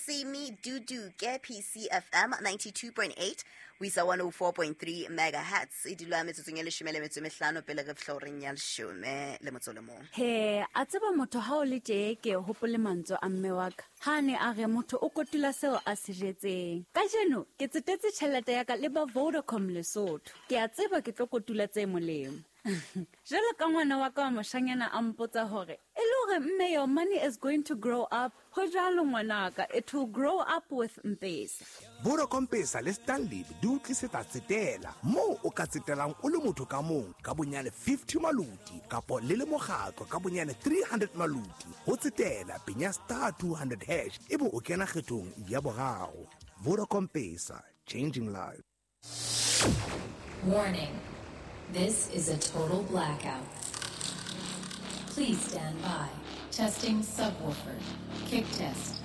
Simi Dudu ke PCFM 92.8 wisa 104.3 megahertz e dilwa metsotsong ya 15 pele re floreng ya 10 le motso le mong. He a tseba motho ha o le tee ke hopole mantswe a mme wa ka ha ne a re motho o kotula seo a se jetseng ka jeno ke tsetetse tšhelete ya ka le ba Vodacom Lesotho ke a tseba ke tlo kotula tse molemo. Jalo ka ngwana wa ka wa moshanyana a mpotsa hore e le hore mme your money is going to grow up ho jalo ngwanaka it will grow up with M-Pesa. Vodacom Pesa le Stanlib di utlisetsa tsetela moo o ka tsetelang o le motho ka mong ka bonyane 50 maluti kapo le mokgatlo ka bonyane 300 maluti ho tsetela penya *200# ebe o kena kgethong ya boraro. Vodacom Pesa, changing lives. Warning. This is a total blackout. Please stand by. Testing subwoofer. Kick test.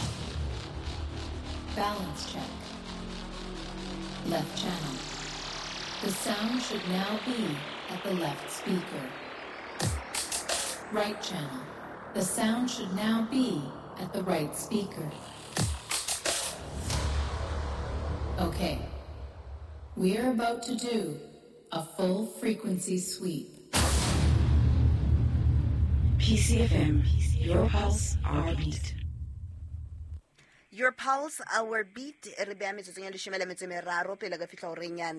Balance check. Left channel. The sound should now be at the left speaker. Right channel. The sound should now be at the right speaker. Okay. We are about to do a full frequency sweep. PCFM, your pulse, our beat. Your pulse, our beat. Re bea metsotsong ya 13 pele ga fihla oreng ya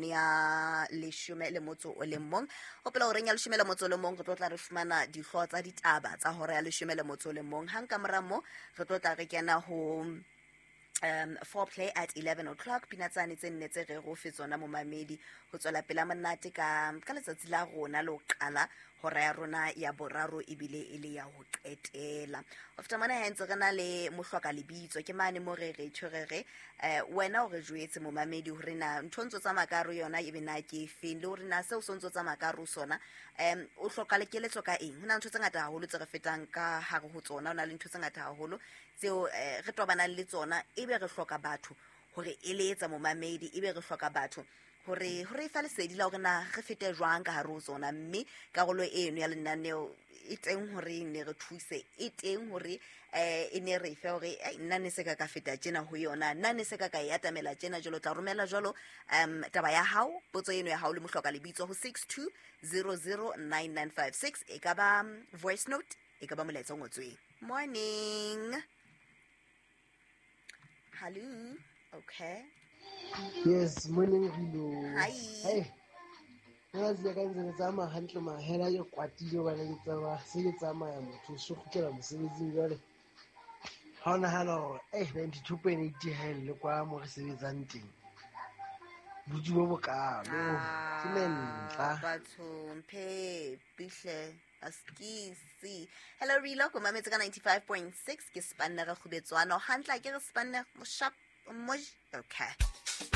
11 o pela oreng ya 11 re tlotla re fumana dihlwa tsa ditaba tsa hora ya 11 hang ka moramo re tlotla re kena ho foreplay at 11 o'clock pinatsane tse nne tse re go fetsona mo mamedi go tswela pela monate ka letsatsi la rona lo qala hora ya rona ya boraro ibile ile ya ho qetela after mana hentse rena le mohloka lebitso ke mane mo re tshwerere wena o re jwetse mo mamedi hore na nthontso tsa makaro yona e bena ke feng le hore na se o sontso tsa makaro sona o hloka le keletso ka eng hona ntho tse ngata haholo tse re fetang ka hare ho tsona ona le ntho tse ngata haholo tseo re tobana le tsona ebe re hloka batho hore eletsa mo mamedi ebe re hloka batho hore fa le sedila hore na re fete jwang ka hare ho tsona mme karolo eno ya lenaneo e teng hore ne re thuse e teng hore e ne re fe hore nna ne se ka feta tjena ho yona nna ne se ka ya tamela tjena jalo tla romela jalo taba ya hao potso eno ya hao le mohloka lebitso ho 62009956 e ka ba voice note e ka ba molaetsa ngotsweng morning. Hello. Okay. Yes, morning Rilo. Hi. Hey. Nna ka ntse ke tsama hantle mahela yo kwatile bana ke tsama se ke tsama ya motho se go tsela mosebetsing jale. Ha ona halo 92.8 hell le kwa mo re sebetsang teng. Botsi bo bokalo. Ke nentla. Batho mphe bihle askisi. Hello Rilo, ko mametse ka 95.6 ke spanner ga khubetswana. Hantla ke re spanner mo sharp mo. Okay.